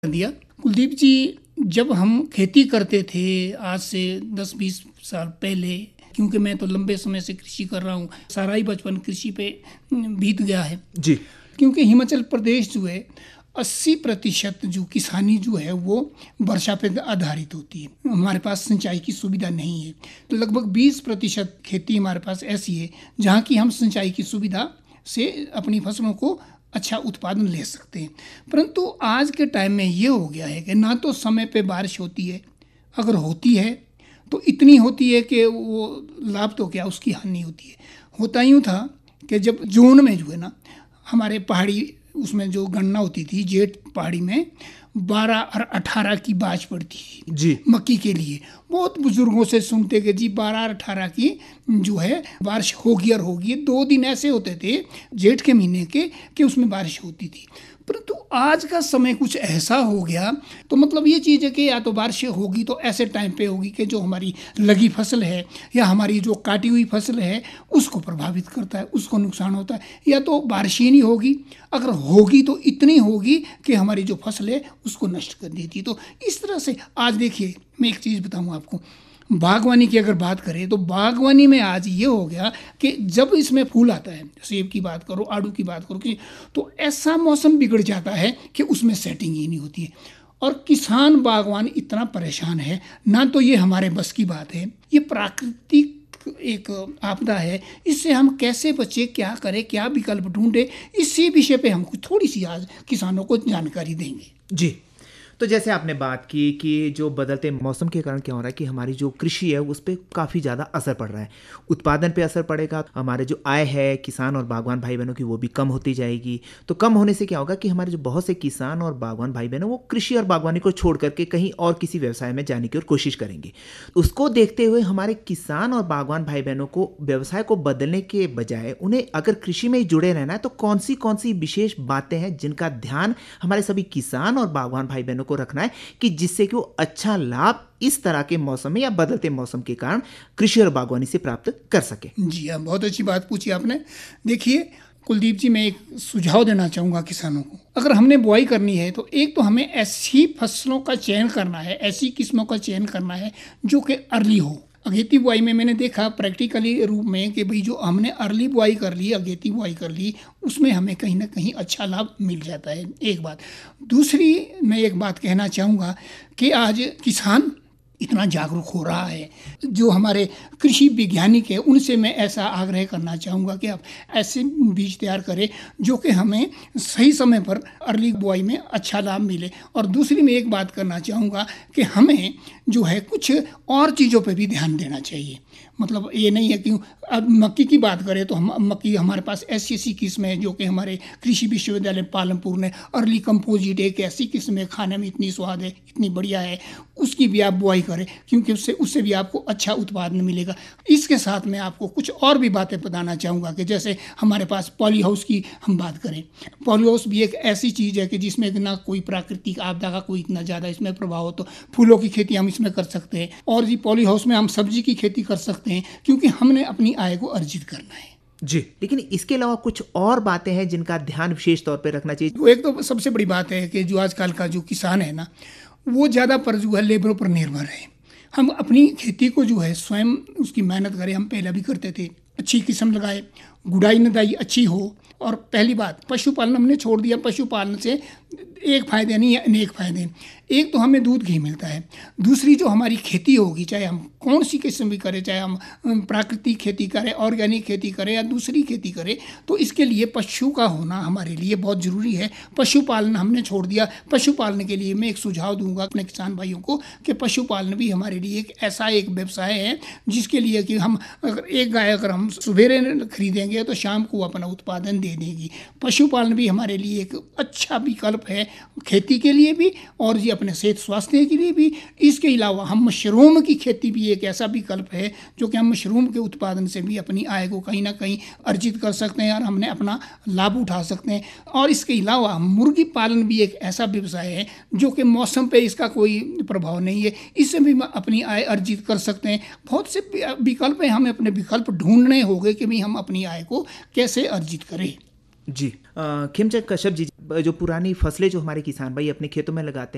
दिया। कुलदीप जी, जब हम खेती करते थे आज से 10-20 साल पहले, क्योंकि मैं तो लंबे समय से कृषि कर रहा हूँ, सारा ही बचपन कृषि पे बीत गया है जी। क्योंकि हिमाचल प्रदेश जो है 80% जो किसानी जो है वो वर्षा पे आधारित होती है। हमारे पास सिंचाई की सुविधा नहीं है, तो लगभग 20% खेती हमारे पास ऐसी है जहाँ की हम सिंचाई की सुविधा से अपनी फसलों को अच्छा उत्पादन ले सकते हैं। परंतु आज के टाइम में ये हो गया है कि ना तो समय पे बारिश होती है, अगर होती है तो इतनी होती है कि वो लाभ तो क्या उसकी हानि होती है। होता यूँ था कि जब जून में जो है ना हमारे पहाड़ी उसमें जो गणना होती थी, जेठ पहाड़ी में 12 और 18 की बारिश पड़ती थी जी। मक्की के लिए। बहुत बुजुर्गों से सुनते कि जी 12 और 18 की जो है बारिश होगी और होगी। 2 दिन ऐसे होते थे जेठ के महीने के कि उसमें बारिश होती थी। परंतु आज का समय कुछ ऐसा हो गया, तो मतलब ये चीज़ है कि या तो बारिश होगी तो ऐसे टाइम पे होगी कि जो हमारी लगी फसल है या हमारी जो काटी हुई फसल है उसको प्रभावित करता है, उसको नुकसान होता है। या तो बारिश ही नहीं होगी, अगर होगी तो इतनी होगी कि हमारी जो फसल है उसको नष्ट कर देती है। तो इस तरह से आज देखिए, मैं एक चीज़ बताऊँ आपको, बागवानी की अगर बात करें तो बागवानी में आज ये हो गया कि जब इसमें फूल आता है, सेब की बात करो, आड़ू की बात करो, तो ऐसा मौसम बिगड़ जाता है कि उसमें सेटिंग ही नहीं होती है। और किसान बागवान इतना परेशान है, ना तो ये हमारे बस की बात है, ये प्राकृतिक एक आपदा है। इससे हम कैसे बचे, क्या करें, क्या विकल्प ढूंढे, इसी विषय पे हम कुछ थोड़ी सी आज किसानों को जानकारी देंगे। जी। तो जैसे आपने बात की कि जो बदलते मौसम के कारण क्या हो रहा है कि हमारी जो कृषि है उस पर काफ़ी ज़्यादा असर पड़ रहा है, उत्पादन पे असर पड़ेगा, हमारे जो आय है किसान और बागवान भाई बहनों की वो भी कम होती जाएगी। तो कम होने से क्या होगा कि हमारे जो बहुत से किसान और बागवान भाई बहन वो कृषि और बागवानी को छोड़ करके कहीं और किसी व्यवसाय में जाने की और कोशिश करेंगे। उसको देखते हुए हमारे किसान और बागवान भाई बहनों को व्यवसाय को बदलने के बजाय उन्हें अगर कृषि में ही जुड़े रहना है तो कौन सी विशेष बातें हैं जिनका ध्यान हमारे सभी किसान और बागवान भाई बहनों को रखना है कि जिससे कि वो अच्छा लाभ इस तरह के मौसम में या बदलते मौसम के कारण कृषि और बागवानी से प्राप्त कर सके। जी हाँ, बहुत अच्छी बात पूछी आपने। देखिए कुलदीप जी, मैं एक सुझाव देना चाहूँगा किसानों को। अगर हमने बुआई करनी है तो एक तो हमें ऐसी फसलों का चयन करना है, ऐसी किस्मों का चयन करना है जो कि अर्ली हो। अगेती बुआई में मैंने देखा प्रैक्टिकली रूप में कि भाई जो हमने अर्ली बुआई कर ली, अगेती बुआई कर ली, उसमें हमें कहीं ना कहीं अच्छा लाभ मिल जाता है, एक बात। दूसरी मैं एक बात कहना चाहूँगा कि आज किसान इतना जागरूक हो रहा है, जो हमारे कृषि वैज्ञानिक है उनसे मैं ऐसा आग्रह करना चाहूँगा कि आप ऐसे बीज तैयार करें जो कि हमें सही समय पर अर्ली बुआई में अच्छा लाभ मिले। और दूसरी मैं एक बात करना चाहूँगा कि हमें जो है कुछ और चीज़ों पर भी ध्यान देना चाहिए। मतलब ये नहीं है कि अब मक्की की बात करें तो हम मक्की, हमारे पास ऐसी किस्म है जो कि हमारे कृषि विश्वविद्यालय पालमपुर ने अर्ली कंपोजिट एक ऐसी किस्म है, खाने में इतनी स्वाद है, इतनी बढ़िया है, उसकी भी आप बुआई करें क्योंकि उससे भी आपको अच्छा उत्पादन मिलेगा। इसके साथ मैं आपको कुछ और भी बातें बताना चाहूँगा कि जैसे हमारे पास पॉली हाउस की हम बात करें, पॉली हाउस भी एक ऐसी चीज़ है कि जिसमें ना कोई प्राकृतिक आपदा का कोई इतना ज़्यादा इसमें प्रभाव हो, तो फूलों की खेती हम इसमें कर सकते हैं। और जी पॉली हाउस में हम सब्जी की खेती कर सकते हैं क्योंकि हमने अपनी आय को अर्जित करना है। जी, लेकिन इसके अलावा कुछ और बातें हैं जिनका ध्यान विशेष तौर पे रखना चाहिए। तो एक तो सबसे बड़ी बात है कि जो आजकल का जो किसान है ना, वो ज़्यादा पर जो है लेबरों पर निर्भर है। हम अपनी खेती को जो है स्वयं उसकी मेहनत करें, हम पहले भी करते थे, अच्छी किस्म लगाए, गुड़ाई नदाई अच्छी हो। और पहली बात, पशुपालन हमने छोड़ दिया। पशुपालन से एक फ़ायदे नहीं है, अनेक फ़ायदे। एक तो हमें दूध घी मिलता है, दूसरी जो हमारी खेती होगी, चाहे हम कौन सी किस्म भी करें, चाहे हम प्राकृतिक खेती करें, ऑर्गेनिक खेती करें या दूसरी खेती करें, तो इसके लिए पशु का होना हमारे लिए बहुत ज़रूरी है। पशुपालन हमने छोड़ दिया। पशुपालन के लिए मैं एक सुझाव दूंगा अपने किसान भाइयों को कि पशुपालन भी हमारे लिए एक ऐसा एक व्यवसाय है जिसके लिए कि हम अगर एक गाय अगर हम सवेरे खरीदेंगे तो शाम को अपना उत्पादन दे देगी। पशुपालन भी हमारे लिए एक अच्छा विकल्प है, खेती के लिए भी और जी अपने सेहत स्वास्थ्य के लिए भी। इसके अलावा हम मशरूम की खेती भी एक ऐसा विकल्प है जो कि हम मशरूम के उत्पादन से भी अपनी आय को कहीं ना कहीं अर्जित कर सकते हैं और हमने अपना लाभ उठा सकते हैं। और इसके अलावा मुर्गी पालन भी एक ऐसा व्यवसाय है जो कि मौसम पे इसका कोई प्रभाव नहीं है, इससे भी अपनी आय अर्जित कर सकते हैं। बहुत से विकल्प हैं, हमें अपने विकल्प ढूंढने होंगे कि भी हम अपनी आय को कैसे अर्जित करें। जी, खिमचंद कश्यप जी, जो पुरानी फसलें जो हमारे किसान भाई अपने खेतों में लगाते हैं